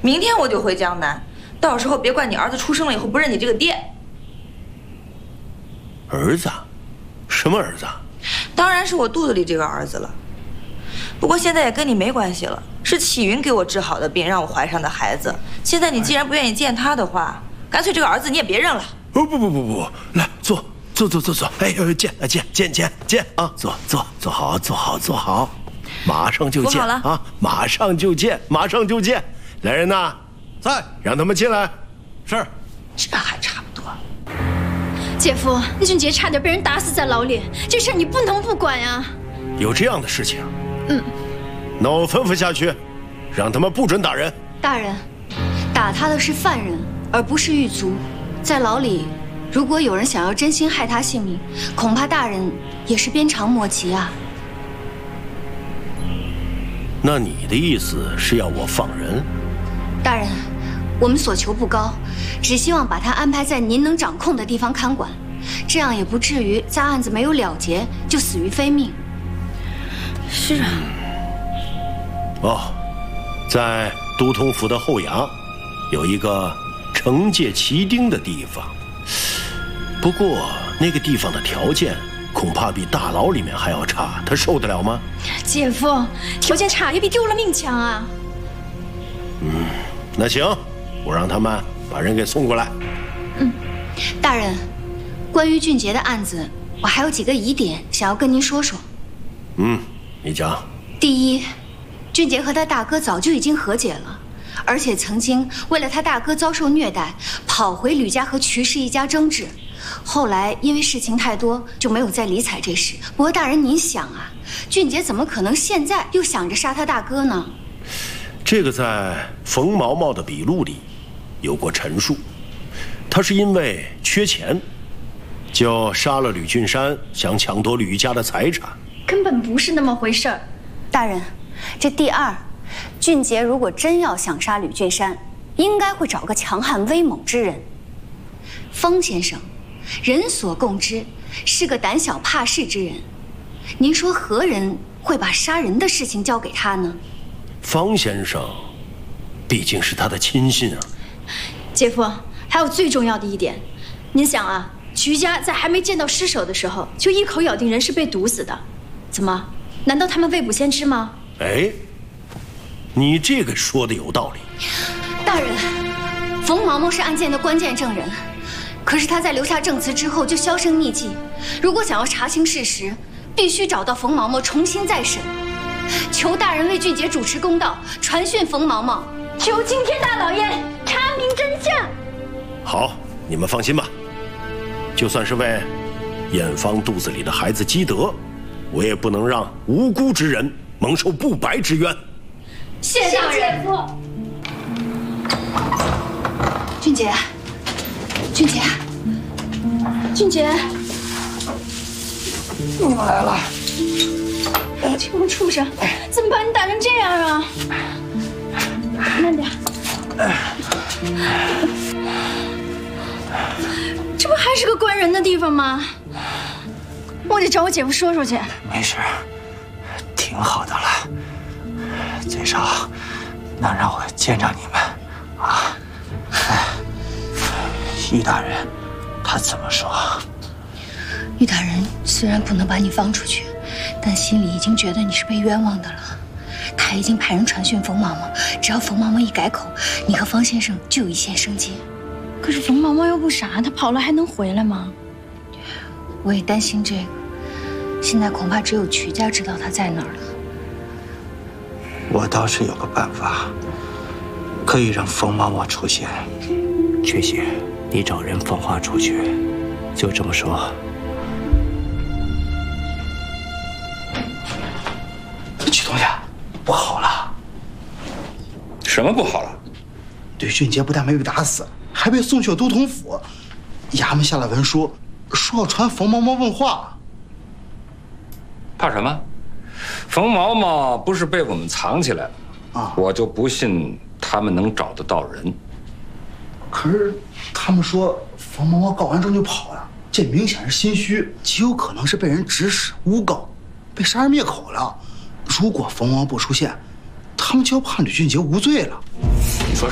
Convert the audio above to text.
明天我就回江南，到时候别怪你儿子出生了以后不认你这个爹。 儿子？什么儿子？ 当然是我肚子里这个儿子了。不过现在也跟你没关系了，是启云给我治好的病，让我怀上的孩子。现在你既然不愿意见他的话，干脆这个儿子你也别认了。 不，来坐。哎呦，见啊！坐好，马上就见啊！马上就见。来人呐， 在， 让他们进来。 是， 这还差不多。 姐夫，那俊杰差点被人打死在牢里，这事儿你不能不管呀。 有这样的事情？那我吩咐下去，让他们不准打人。 大人，打他的是犯人，而不是狱卒。在牢里，如果有人想要真心害他性命，恐怕大人也是鞭长莫及啊。 那你的意思是要我放人？ 大人，我们所求不高，只希望把他安排在您能掌控的地方看管，这样也不至于在案子没有了结就死于非命。 是啊。 在都统府的后衙，有一个惩戒旗丁的地方。不过那个地方的条件恐怕比大牢里面还要差，他受得了吗？ 姐夫，条件差也比丢了命强啊。 那行，我让他们把人给送过来。 大人，关于俊杰的案子，我还有几个疑点想要跟您说说。 你讲。 第一，俊杰和他大哥早就已经和解了，而且曾经为了他大哥遭受虐待，跑回吕家和瞿氏一家争执。后来因为事情太多，就没有再理睬这事。不过大人，您想啊，俊杰怎么可能现在又想着杀他大哥呢？ 这个在冯毛毛的笔录里有过陈述，他是因为缺钱，就杀了吕俊山，想抢夺吕家的财产。 根本不是那么回事儿。 大人，这第二，俊杰如果真要想杀吕俊山，应该会找个强悍威猛之人。方先生，人所共知，是个胆小怕事之人。您说何人会把杀人的事情交给他呢？ 方先生，毕竟是他的亲信啊。 姐夫，还有最重要的一点，您想啊，瞿家在还没见到尸首的时候，就一口咬定人是被毒死的，怎么？难道他们未卜先知吗？ 哎，你这个说的有道理。 大人，冯毛毛是案件的关键证人，可是他在留下证词之后就销声匿迹。如果想要查清事实，必须找到冯毛毛重新再审。求大人为俊杰主持公道，传讯冯毛毛。 求青天大老爷查明真相。 好，你们放心吧，就算是为艳芳肚子里的孩子积德，我也不能让无辜之人蒙受不白之冤。 谢大人。 俊杰， 你们来了。 这个畜生，怎么把你打成这样啊？慢点。这不还是个关人的地方吗？我得找我姐夫说说去。 没事，挺好的了，最少能让我见着你们啊。玉大人，他怎么说？ 玉大人虽然不能把你放出去，但心里已经觉得你是被冤枉的了。他已经派人传讯冯毛毛，只要冯毛毛一改口，你和方先生就有一线生机。 可是冯毛毛又不傻，他跑了还能回来吗？ 我也担心这个，现在恐怕只有瞿家知道他在哪儿了。 我倒是有个办法，可以让冯毛毛出现。缺血，你找人放话出去，就这么说。曲东家，不好了！ 什么不好了？ 吕俊杰不但没被打死，还被送去了都统府。衙门下了文书，说要传冯毛毛问话。 怕什么？冯毛毛不是被我们藏起来了啊！我就不信他们能找得到人。 可是他们说冯毛毛告完状就跑了，这明显是心虚，极有可能是被人指使诬告，被杀人灭口了。如果冯毛不出现，他们就要判吕俊杰无罪了。 你说